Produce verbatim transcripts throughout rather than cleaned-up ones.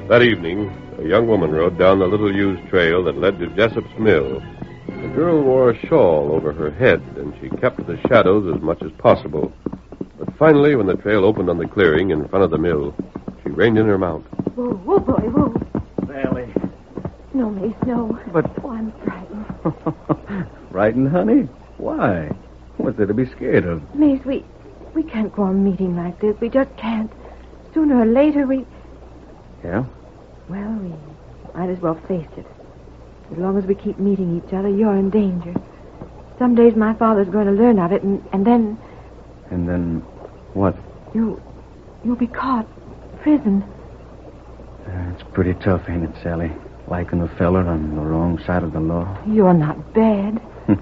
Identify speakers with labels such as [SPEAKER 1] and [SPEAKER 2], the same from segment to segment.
[SPEAKER 1] That evening, a young woman rode down the little used trail that led to Jessup's mill. The girl wore a shawl over her head, and she kept to the shadows as much as possible. But finally, when the trail opened on the clearing in front of the mill, she reined in her mount.
[SPEAKER 2] Whoa, whoa, boy, whoa.
[SPEAKER 3] Sally.
[SPEAKER 2] No, Mace, no.
[SPEAKER 3] But...
[SPEAKER 2] Oh, I'm frightened.
[SPEAKER 3] Frightened, honey? Why? What's there to be scared of?
[SPEAKER 2] Mace, we... we can't go on meeting like this. We just can't. Sooner or later, we...
[SPEAKER 3] Yeah?
[SPEAKER 2] Well, we might as well face it. As long as we keep meeting each other, you're in danger. Some days my father's going to learn of it, and, and then...
[SPEAKER 3] And then what?
[SPEAKER 2] You... you'll be caught. Prison.
[SPEAKER 3] Uh, it's pretty tough, ain't it, Sally? Liking a feller on the wrong side of the law.
[SPEAKER 2] You're not bad.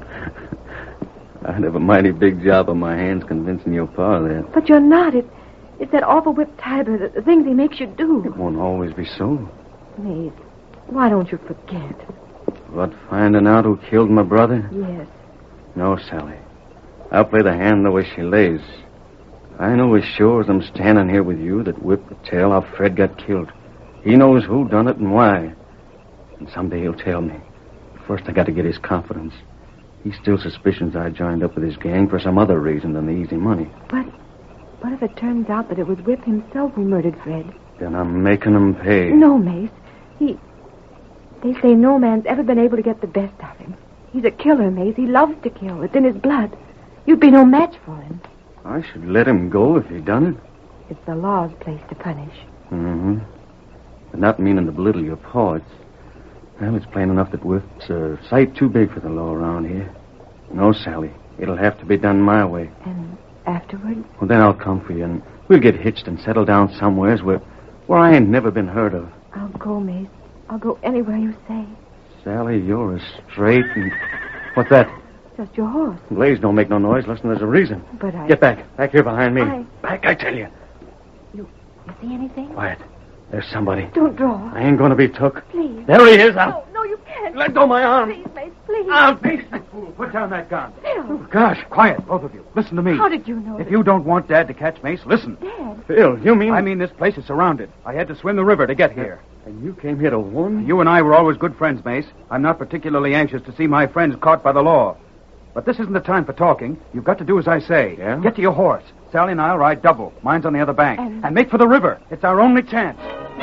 [SPEAKER 3] I'd have a mighty big job on my hands convincing your pa that.
[SPEAKER 2] But you're not. It, it's that awful Whip Tiber, the, the things he makes you do.
[SPEAKER 3] It won't always be so.
[SPEAKER 2] Mace, why don't you forget?
[SPEAKER 3] What, finding out who killed my brother?
[SPEAKER 2] Yes.
[SPEAKER 3] No, Sally. I'll play the hand the way she lays. I know as sure as I'm standing here with you that Whip will tell how Fred got killed. He knows who done it and why. And someday he'll tell me. First, I got to get his confidence. He still suspicions I joined up with his gang for some other reason than the easy money.
[SPEAKER 2] But what if it turns out that it was Whip himself who murdered Fred?
[SPEAKER 3] Then I'm making him pay.
[SPEAKER 2] No, Mace. He... They say no man's ever been able to get the best of him. He's a killer, Mace. He loves to kill. It's in his blood. You'd be no match for him.
[SPEAKER 3] I should let him go if he done it.
[SPEAKER 2] It's the law's place to punish.
[SPEAKER 3] Mm-hmm. But not meaning to belittle your paw. It's... Well, it's plain enough that Whip's a sight too big for the law around here. No, Sally. It'll have to be done my way.
[SPEAKER 2] And afterward?
[SPEAKER 3] Well, then I'll come for you, and we'll get hitched and settle down somewheres where, where I ain't never been heard of.
[SPEAKER 2] I'll go, Mace. I'll go anywhere you say.
[SPEAKER 3] Sally, you're as straight and... What's that?
[SPEAKER 2] Just your horse.
[SPEAKER 3] Blaze don't make no noise unless there's a reason.
[SPEAKER 2] But I...
[SPEAKER 3] Get back. Back here behind me.
[SPEAKER 2] I...
[SPEAKER 3] Back, I tell you.
[SPEAKER 2] You... You see anything?
[SPEAKER 3] Quiet. There's somebody.
[SPEAKER 2] Don't draw.
[SPEAKER 3] I ain't going to be took.
[SPEAKER 2] Please.
[SPEAKER 3] There he is. I'll...
[SPEAKER 2] No, no, you can't.
[SPEAKER 3] Let go of my arm.
[SPEAKER 2] Please, Mace, please.
[SPEAKER 3] I'll face
[SPEAKER 4] You fool, put down that gun.
[SPEAKER 2] Phil.
[SPEAKER 4] Oh, gosh, quiet, both of you. Listen to me.
[SPEAKER 2] How did you know
[SPEAKER 4] If
[SPEAKER 2] that...
[SPEAKER 4] you don't want Dad to catch Mace, listen.
[SPEAKER 2] Dad?
[SPEAKER 3] Phil, you mean...
[SPEAKER 4] I mean, this place is surrounded. I had to swim the river to get here.
[SPEAKER 3] And you came here to warn me?
[SPEAKER 4] You and I were always good friends, Mace. I'm not particularly anxious to see my friends caught by the law. But this isn't the time for talking. You've got to do as I say.
[SPEAKER 3] Yeah?
[SPEAKER 4] Get to your horse. Sally and I'll ride double. Mine's on the other bank.
[SPEAKER 2] And-
[SPEAKER 4] And make for the river. It's our only chance.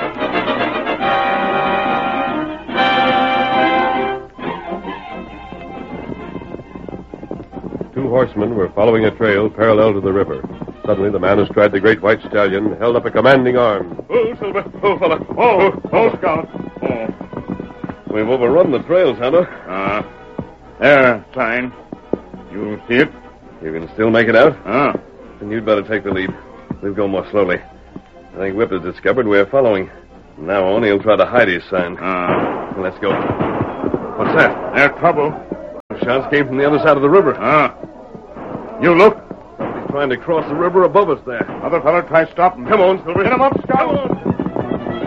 [SPEAKER 1] Two horsemen were following a trail parallel to the river. Suddenly, the man astride the great white stallion held up a commanding arm.
[SPEAKER 5] Oh, Silver. Oh, fella. Oh, oh, Scout. Oh.
[SPEAKER 1] We've overrun the trail, Santa.
[SPEAKER 5] Ah. Uh, there, Klein. You see it?
[SPEAKER 1] You can still make it out?
[SPEAKER 5] Ah.
[SPEAKER 1] Then you'd better take the lead. We'll go more slowly. I think Whip has discovered we're following. From now on, he'll try to hide his sign.
[SPEAKER 5] Ah.
[SPEAKER 1] Let's go. What's that?
[SPEAKER 5] There's trouble.
[SPEAKER 1] The shots came from the other side of the river.
[SPEAKER 5] Ah. You look.
[SPEAKER 1] Somebody's trying to cross the river above us there.
[SPEAKER 5] Other fella try stop him.
[SPEAKER 1] Come on, Silver.
[SPEAKER 5] Get him up, Scout.
[SPEAKER 1] Come on.